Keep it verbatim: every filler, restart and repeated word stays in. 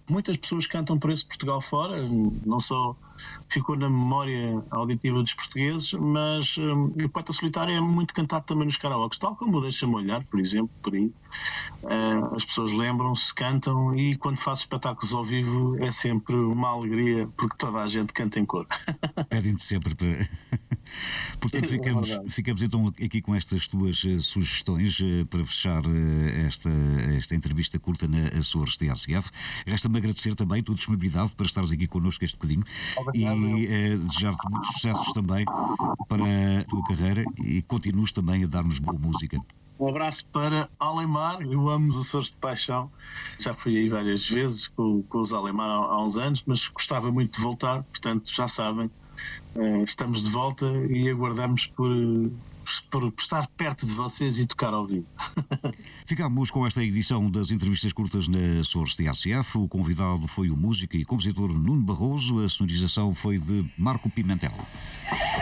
muitas pessoas cantam por esse Portugal fora, não só ficou na memória auditiva dos portugueses, mas um, o Poeta Solitário é muito cantado também nos karaokes, tal como o Deixa-me Olhar, por exemplo, por aí. Uh, as pessoas lembram-se, cantam, e quando faço espetáculos ao vivo é sempre uma alegria, porque toda a gente canta em cor. Pedem-te sempre para... Portanto, ficamos, é ficamos então aqui com estas tuas uh, sugestões uh, para fechar uh, esta, esta entrevista curta na Açores T S F. Resta-me agradecer também a tua disponibilidade para estares aqui connosco este bocadinho. Obrigado, e uh, desejar-te muitos sucessos também para a tua carreira e continues também a dar-nos boa música. Um abraço para Alemar, eu amo os Açores de paixão, já fui aí várias vezes com, com os Alemar há, há uns anos, mas gostava muito de voltar, portanto já sabem, estamos de volta e aguardamos por, por, por estar perto de vocês e tocar ao vivo. Ficámos com esta edição das entrevistas curtas na Açores T S F. O convidado foi o músico e compositor Nuno Barroso, a sonorização foi de Marco Pimentel.